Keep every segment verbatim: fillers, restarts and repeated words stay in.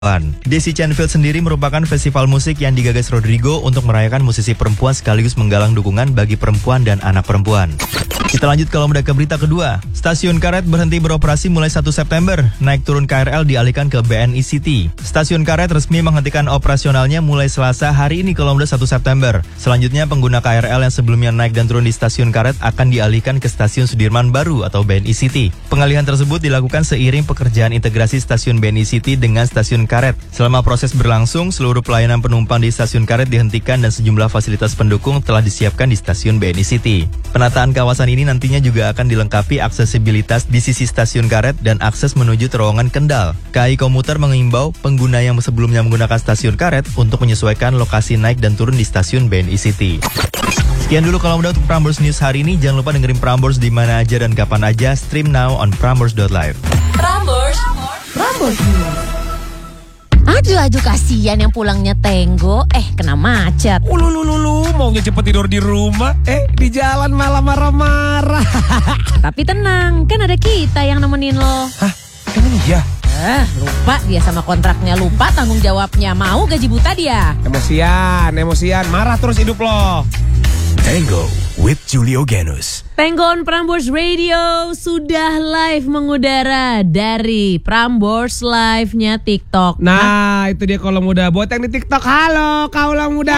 Daisy Chainfield sendiri merupakan festival musik yang digagas Rodrigo untuk merayakan musisi perempuan sekaligus menggalang dukungan bagi perempuan dan anak perempuan. Kita lanjut kalau mudah ke berita kedua. Stasiun karet berhenti beroperasi mulai satu September. Naik turun K R L dialihkan ke B N I City. Stasiun karet resmi menghentikan operasionalnya mulai Selasa hari ini kalau mudah satu September. Selanjutnya pengguna K R L yang sebelumnya naik dan turun di stasiun karet akan dialihkan ke stasiun Sudirman Baru atau B N I City. Pengalihan tersebut dilakukan seiring pekerjaan integrasi stasiun B N I City dengan stasiun karet. Selama proses berlangsung, seluruh pelayanan penumpang di stasiun karet dihentikan dan sejumlah fasilitas pendukung telah disiapkan di stasiun B N I City. Penataan kawasan ini nantinya juga akan dilengkapi aksesibilitas di sisi stasiun karet dan akses menuju terowongan Kendal. K A I Komuter mengimbau pengguna yang sebelumnya menggunakan stasiun karet untuk menyesuaikan lokasi naik dan turun di stasiun B N I City. Sekian dulu kalau mudah untuk Prambors News hari ini. Jangan lupa dengerin Prambors di mana aja dan kapan aja. Stream now on prambors dot live. Prambors, Prambors News. Aduh, aduh kasihan yang pulangnya tenggo, eh kena macet. Ululululu, maunya cepet tidur di rumah, eh di jalan malah marah-marah. Tapi tenang, kan ada kita yang nemenin lo. Hah? Emang iya? Eh, lupa dia sama kontraknya, lupa tanggung jawabnya. Mau gaji buta dia. Emosian, emosian, marah terus hidup lo. Tango with Julio Genus. Tango on Prambors Radio sudah live mengudara dari Prambors Live-nya TikTok. Nah, Hah? itu dia kalau muda. Buat yang di TikTok, halo kaulah muda.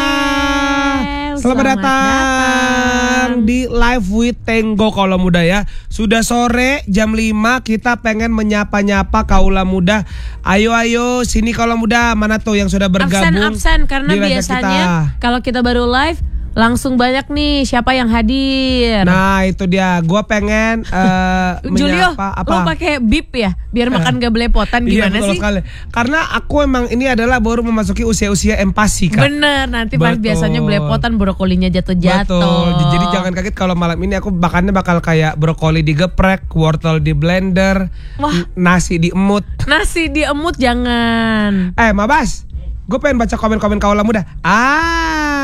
Hello, selamat, selamat datang, datang di Live with Tango kaulah muda ya. Sudah sore jam lima kita pengen menyapa-nyapa kaulah muda. Ayo ayo sini kaulah muda. Mana tuh yang sudah bergabung? Absen-absen karena biasanya kalau kita baru live langsung banyak nih siapa yang hadir. Nah itu dia, gue pengen uh, Julio, menyapa apa? lo pakai bip ya, biar makan gak belepotan gimana iya, sih? Sekali. Karena aku emang ini adalah baru memasuki usia-usia empasi kan. Bener, nanti pas biasanya belepotan brokolinya jatuh-jatuh. Betul, jadi jangan kaget kalau malam ini aku makannya bakal kayak brokoli digeprek, wortel di blender, Wah. nasi diemut. Nasi diemut jangan. Eh Mabas, gue pengen baca komen-komen kaulah muda. Ah.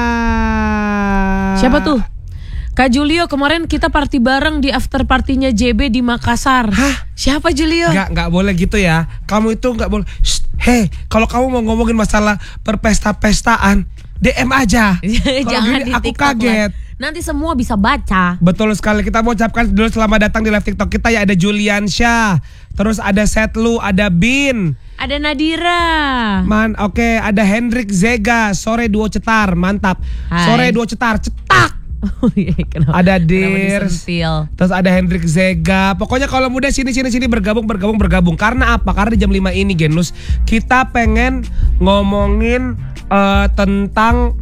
Siapa tuh? Kak Julio, kemarin kita party bareng di after partinya J B di Makassar. Hah? Siapa Julio? Enggak, enggak boleh gitu ya. Kamu itu enggak boleh. Shh, hei, kalau kamu mau ngomongin masalah perpesta-pestaan, D M aja. Jangan gini, di aku TikTok kaget. Live. Nanti semua bisa baca. Betul sekali. Kita mau ucapkan dulu selamat datang di live TikTok kita ya. Ada Julian Syah, terus ada Setlu, ada Bin, ada Nadira. Man, oke, okay, ada Hendrik Zega, sore duo cetar, mantap. Hai. Sore duo cetar, cetak. Oh, iya, kenapa, ada Dirs, terus ada Hendrik Zega. Pokoknya kalau muda sini sini sini bergabung bergabung bergabung. Karena apa? Karena di jam lima ini Genus kita pengen ngomongin uh, tentang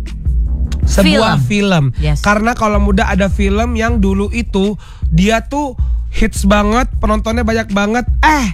sebuah film. film. Yes. Karena kalau muda ada film yang dulu itu dia tuh hits banget, penontonnya banyak banget. Eh,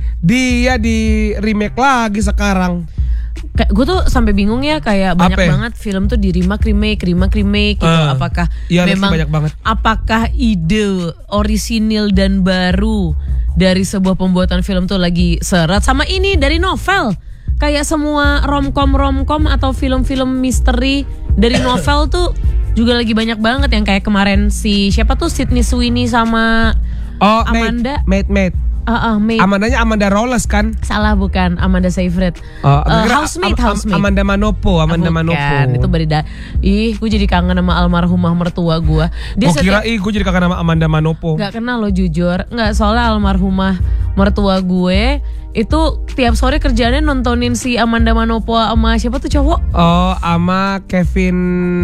dia di remake lagi sekarang. Kayak gue tuh sampai bingung ya, kayak banyak Ape? banget film tuh di remake remake remake remake gitu. Uh, apakah iya, memang banyak banget. Apakah ide orisinil dan baru dari sebuah pembuatan film tuh lagi seret sama ini dari novel? Kayak semua romcom romcom atau film-film misteri dari novel tuh juga lagi banyak banget yang kayak kemarin si siapa tuh Sydney Sweeney sama oh, Amanda. Mate, mate, mate. Uh, uh, mate. Amandanya Amanda Rolles kan? Salah, bukan Amanda Seyfried. Uh, uh, housemate, Am- housemate. Amanda Manopo, Amanda Bukan, Manopo. itu berida. Ih, gue jadi kangen sama almarhumah mertua gue. Gue kira ih, gue jadi kangen sama Amanda Manopo. Gak kenal lo jujur. Gak, soalnya almarhumah mertua gue itu tiap sore kerjaannya nontonin si Amanda Manopo sama siapa tuh cowok? Oh, sama Kevin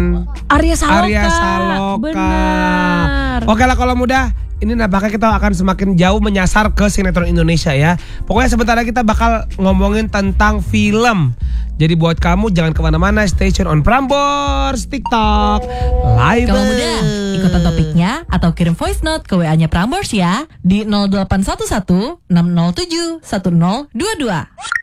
Arya Saloka. Arya Saloka. Benar. Oke lah kalau mudah. Ini nampaknya kita akan semakin jauh menyasar ke sinetron Indonesia ya. Pokoknya sebentar lagi kita bakal ngomongin tentang film. Jadi buat kamu jangan kemana-mana, stay tune on Prambors TikTok live. Kalau mudah, ikutan topiknya atau kirim voice note ke W A-nya Prambors ya di nol delapan satu satu enam nol tujuh satu nol dua dua.